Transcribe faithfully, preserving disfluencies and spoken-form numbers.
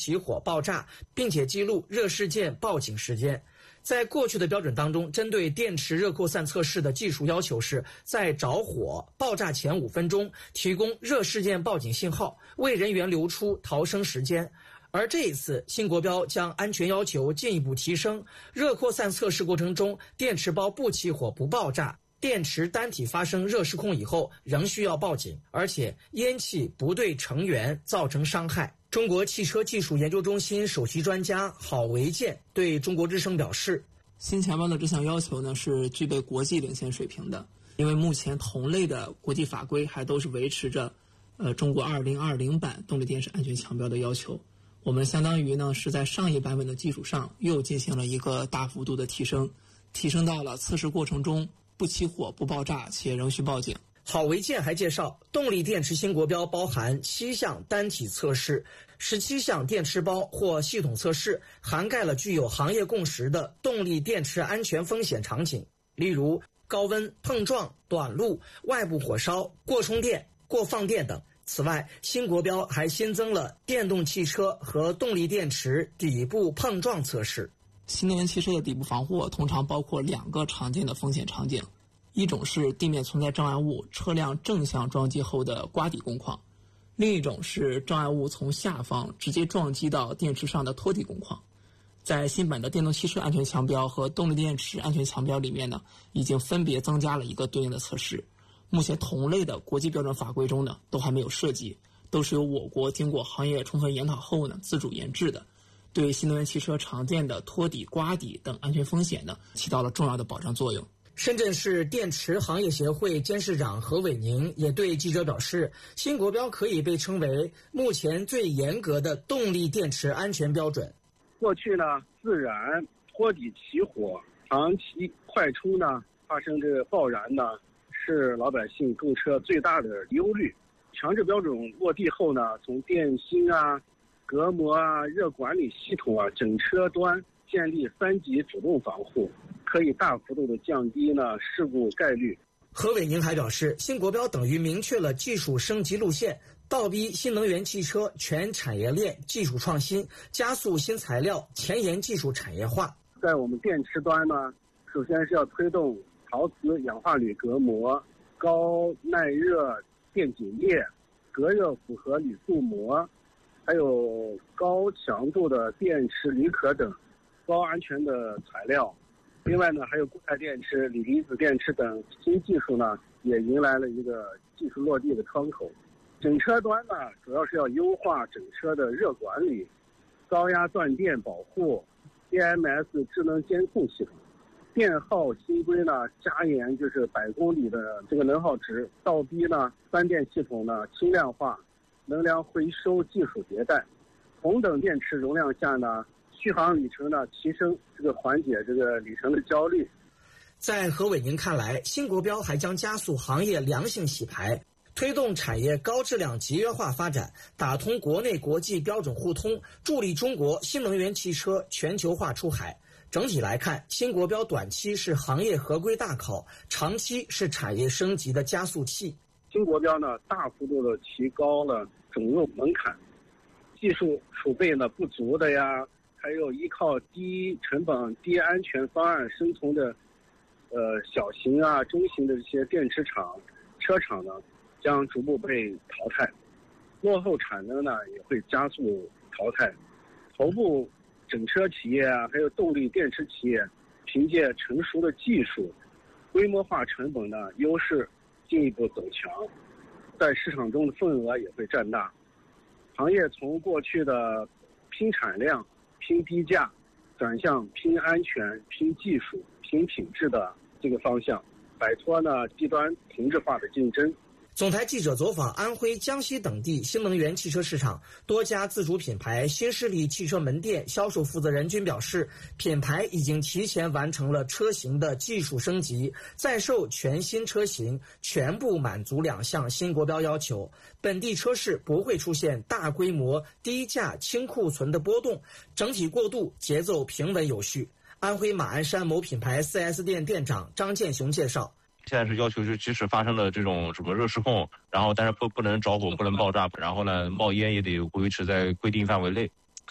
起火爆炸，并且记录热事件报警时间。在过去的标准当中，针对电池热扩散测试的技术要求是在着火爆炸前五分钟提供热事件报警信号，为人员留出逃生时间。而这一次，新国标将安全要求进一步提升，热扩散测试过程中，电池包不起火不爆炸，电池单体发生热失控以后仍需要报警，而且烟气不对成员造成伤害。中国汽车技术研究中心首席专家郝维健对中国之声表示， 新强标的这项要求呢是具备国际领先水平的，因为目前同类的国际法规还都是维持着呃中国二零二零版动力电池安全强标的要求。我们相当于呢是在上一版本的基础上又进行了一个大幅度的提升，提升到了测试过程中不起火不爆炸且仍需报警。 郝维健还介绍，动力电池新国标包含七项单体测试、十七项电池包或系统测试，涵盖了具有行业共识的动力电池安全风险场景，例如高温、碰撞、短路、外部火烧、过充电、过放电等。此外，新国标还新增了电动汽车和动力电池底部碰撞测试。 新能源汽车的底部防护通常包括两个常见的风险场景，一种是地面存在障碍物，车辆正向撞击后的刮底工况，另一种是障碍物从下方直接撞击到电池上的托底工况。在新版的电动汽车安全强标和动力电池安全强标里面呢，已经分别增加了一个对应的测试。目前同类的国际标准法规中呢，都还没有涉及，都是由我国经过行业充分研讨后呢，自主研制的，对新能源汽车常见的托底、刮底等安全风险呢，起到了重要的保障作用。 深圳市电池行业协会监事长何伟宁也对记者表示，新国标可以被称为目前最严格的动力电池安全标准。 过去呢，自燃、托底起火、长期快充呢，发生这个爆燃呢，是老百姓购车最大的忧虑。强制标准落地后呢，从电芯啊、隔膜啊、热管理系统啊，整车端建立三级主动防护，可以大幅度的降低呢事故概率。 何伟宁还表示，新国标等于明确了技术升级路线，倒逼新能源汽车全产业链技术创新，加速新材料前沿技术产业化。 在我们电池端呢，首先是要推动陶瓷氧化铝隔膜、高耐热电解液、隔热复合铝塑膜，还有高强度的电池铝壳等高安全的材料。另外呢，还有固态电池、锂离子电池等新技术呢，也迎来了一个技术落地的窗口。整车端呢，主要是要优化整车的热管理、高压断电保护、D M S 智能监控系统。电耗新规呢，加严就是百公里的这个能耗值，倒逼呢三电系统呢轻量化、能量回收技术迭代。同等电池容量下呢，续航里程呢提升，这个缓解这个里程的焦虑。 在何伟宁看来，新国标还将加速行业良性洗牌，推动产业高质量集约化发展，打通国内国际标准互通，助力中国新能源汽车全球化出海。整体来看，新国标短期是行业合规大考，长期是产业升级的加速器。 新国标呢，大幅度的提高了准入门槛，技术储备呢不足的呀，还有依靠低成本、低安全方案生存的，呃小型啊、中型的这些电池厂、车厂呢，将逐步被淘汰，落后产能呢也会加速淘汰，头部整车企业啊，还有动力电池企业，凭借成熟的技术、规模化成本的优势，进一步走强，在市场中的份额也会占大。行业从过去的拼产量、拼低价，转向拼安全、拼技术、拼品质的这个方向，摆脱呢低端同质化的竞争。 总台记者走访安徽、江西等地新能源汽车市场，多家自主品牌、新势力汽车门店销售负责人均表示，品牌已经提前完成了车型的技术升级，在售全新车型全部满足两项新国标要求，本地车市不会出现大规模低价清库存的波动，整体过渡节奏平稳有序。安徽马鞍山某品牌 四 S 店店长张建雄介绍， 现在是要求，就即使发生了这种什么热失控，然后但是不不能着火，不能爆炸，然后呢冒烟也得维持在规定范围内。